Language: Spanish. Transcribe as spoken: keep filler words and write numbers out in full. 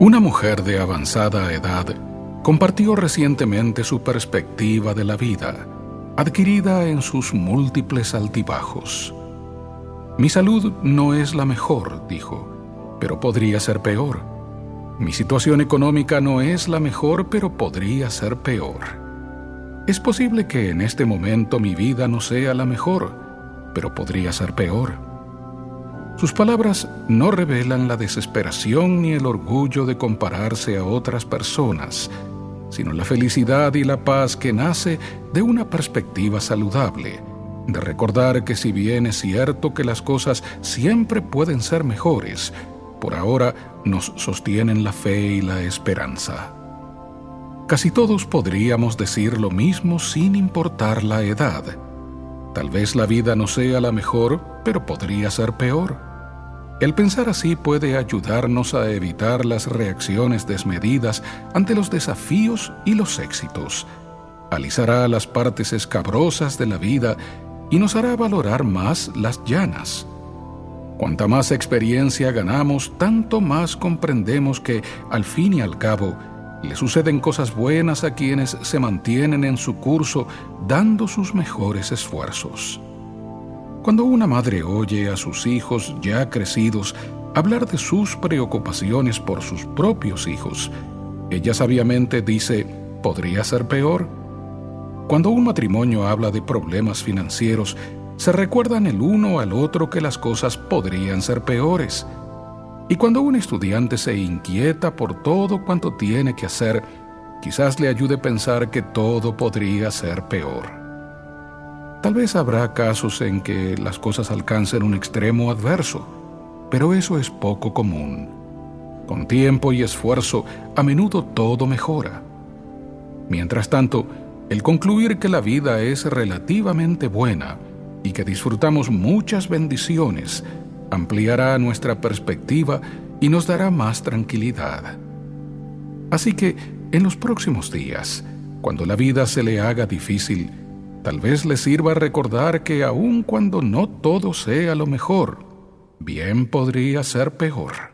Una mujer de avanzada edad compartió recientemente su perspectiva de la vida, adquirida en sus múltiples altibajos. Mi salud no es la mejor, dijo, pero podría ser peor. Mi situación económica no es la mejor, pero podría ser peor. Es posible que en este momento mi vida no sea la mejor, pero podría ser peor. Sus palabras no revelan la desesperación ni el orgullo de compararse a otras personas, sino la felicidad y la paz que nace de una perspectiva saludable, de recordar que si bien es cierto que las cosas siempre pueden ser mejores, por ahora nos sostienen la fe y la esperanza. Casi todos podríamos decir lo mismo sin importar la edad. Tal vez la vida no sea la mejor, pero podría ser peor. El pensar así puede ayudarnos a evitar las reacciones desmedidas ante los desafíos y los éxitos. Alisará las partes escabrosas de la vida y nos hará valorar más las llanas. Cuanta más experiencia ganamos, tanto más comprendemos que, al fin y al cabo, le suceden cosas buenas a quienes se mantienen en su curso dando sus mejores esfuerzos. Cuando una madre oye a sus hijos ya crecidos hablar de sus preocupaciones por sus propios hijos, ella sabiamente dice, ¿podría ser peor? Cuando un matrimonio habla de problemas financieros, se recuerdan el uno al otro que las cosas podrían ser peores. Y cuando un estudiante se inquieta por todo cuanto tiene que hacer, quizás le ayude a pensar que todo podría ser peor. Tal vez habrá casos en que las cosas alcancen un extremo adverso, pero eso es poco común. Con tiempo y esfuerzo, a menudo todo mejora. Mientras tanto, el concluir que la vida es relativamente buena y que disfrutamos muchas bendiciones ampliará nuestra perspectiva y nos dará más tranquilidad. Así que, en los próximos días, cuando la vida se le haga difícil, tal vez le sirva recordar que aun cuando no todo sea lo mejor, bien podría ser peor.